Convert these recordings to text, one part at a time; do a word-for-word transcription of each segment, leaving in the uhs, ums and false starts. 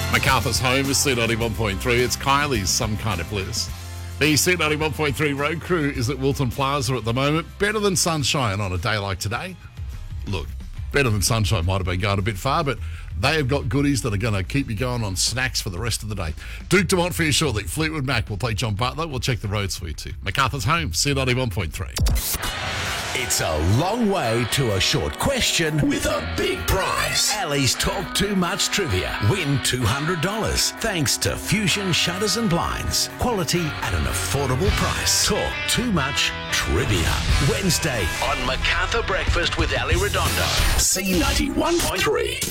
MacArthur's home is C ninety-one point three. It's Kylie's Some Kind of Bliss. The C ninety-one point three road crew is at Wilton Plaza at the moment. Better than sunshine on a day like today. Look, better than sunshine might have been going a bit far, but they have got goodies that are going to keep you going on snacks for the rest of the day. Duke Dumont for you shortly. Fleetwood Mac will play John Butler. We'll check the roads for you too. MacArthur's home, C ninety-one point three. It's a long way to a short question with a big prize. Ali's Talk Too Much Trivia. Win two hundred dollars. Thanks to Fusion Shutters and Blinds. Quality at an affordable price. Talk Too Much Trivia. Wednesday on MacArthur Breakfast with Ali Redondo. C ninety-one point three.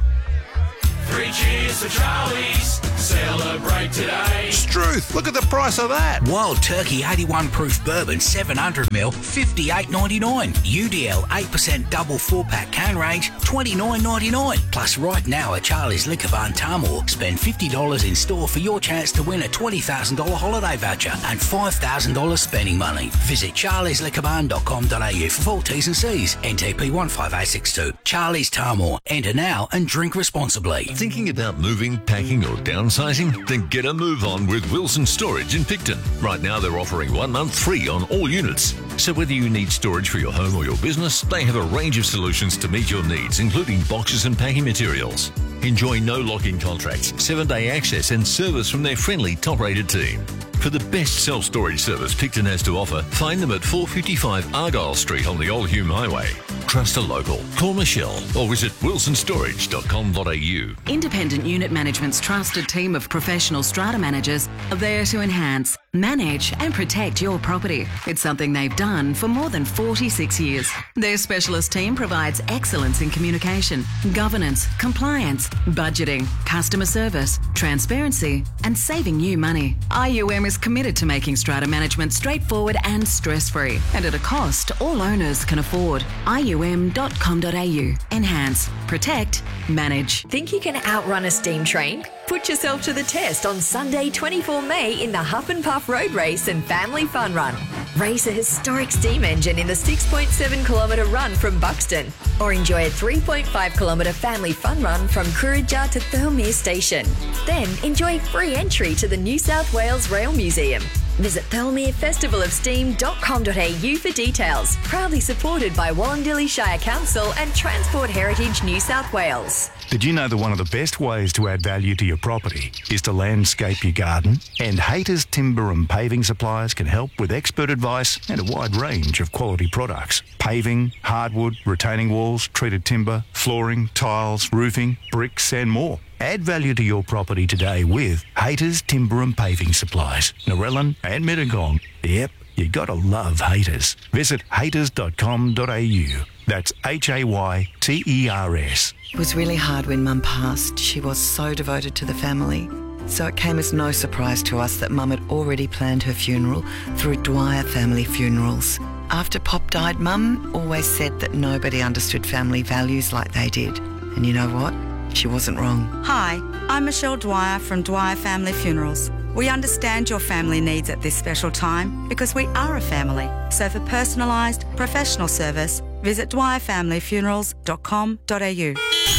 Three cheers for Charlie's. Celebrate today. Struth, look at the price of that. Wild Turkey eighty-one proof bourbon seven hundred milliliters, fifty-eight ninety-nine. U D L eight percent double four pack can range, twenty-nine ninety-nine. Plus right now at Charlie's Liquor Bar in Tamworth, spend fifty dollars in store for your chance to win a twenty thousand dollars holiday voucher and five thousand dollars spending money. Visit charlies liquor barn dot com dot a u for full T's and C's. N T P one five eight six two. Charlie's Tamworth. Enter now and drink responsibly. Thinking about moving, packing or downsizing? Then get a move on with Wilson Storage in Picton. Right now they're offering one month free on all units. So whether you need storage for your home or your business, they have a range of solutions to meet your needs, including boxes and packing materials. Enjoy no lock-in contracts, seven-day access and service from their friendly, top-rated team. For the best self-storage service Picton has to offer, find them at four fifty-five Argyle Street on the Old Hume Highway. Trust a local. Call Michelle or visit wilson storage dot com dot a u. Independent Unit Management's trusted team of professional strata managers are there to enhance, manage and protect your property. It's something they've done for more than forty-six years. Their specialist team provides excellence in communication, governance, compliance, budgeting, customer service, transparency and saving you money. I U M is committed to making strata management straightforward and stress-free and at a cost all owners can afford. I U M dot com dot a u. Enhance, protect, manage. Think you can outrun a steam train? Put yourself to the test on Sunday, twenty-fourth of May in the Huff and Puff Road Race and Family Fun Run. Race a historic steam engine in the six point seven kilometre run from Buxton, or enjoy a three point five kilometre family fun run from Kurraja to Thirlmere Station. Then enjoy free entry to the New South Wales Rail Museum. Visit thirlmere festival of steam dot com dot a u for details. Proudly supported by Wallandilly Shire Council and Transport Heritage New South Wales. Did you know that one of the best ways to add value to your property is to landscape your garden? And Hayter's Timber and Paving Suppliers can help with expert advice and a wide range of quality products. Paving, hardwood, retaining walls, treated timber, flooring, tiles, roofing, bricks and more. Add value to your property today with Hayter's Timber and Paving Supplies, Narellan and Mittagong. Yep, you gotta love Hayter's. Visit hayters dot com dot a u. That's H A Y T E R S. It was really hard when Mum passed. She was so devoted to the family. So it came as no surprise to us that Mum had already planned her funeral through Dwyer Family Funerals. After Pop died, Mum always said that nobody understood family values like they did. And you know what? She wasn't wrong. Hi, I'm Michelle Dwyer from Dwyer Family Funerals. We understand your family needs at this special time because we are a family. So for personalised, professional service, visit dwyer family funerals dot com dot a u.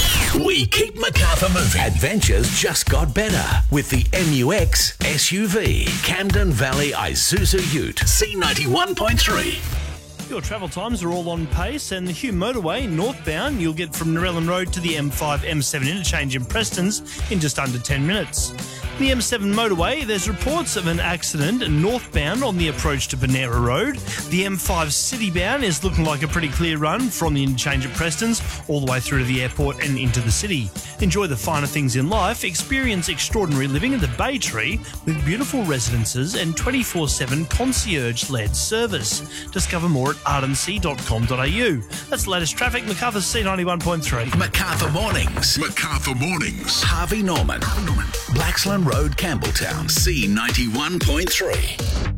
We keep MacArthur moving. Adventures just got better with the M U X S U V. Camden Valley Isuzu Ute. C ninety-one point three. Your travel times are all on pace, and the Hume Motorway northbound you'll get from Narellan Road to the M five M seven interchange in Prestons in just under ten minutes. The M seven motorway, there's reports of an accident northbound on the approach to Benera Road. The M five citybound is looking like a pretty clear run from the interchange at Prestons all the way through to the airport and into the city. Enjoy the finer things in life. Experience extraordinary living at the Bay Tree with beautiful residences and twenty-four seven concierge-led service. Discover more at ardency dot com dot a u. That's the latest traffic. MacArthur C ninety-one point three. MacArthur Mornings. MacArthur Mornings. Harvey Norman. Harvey Norman. Blaxland Road, Campbelltown. C ninety-one point three.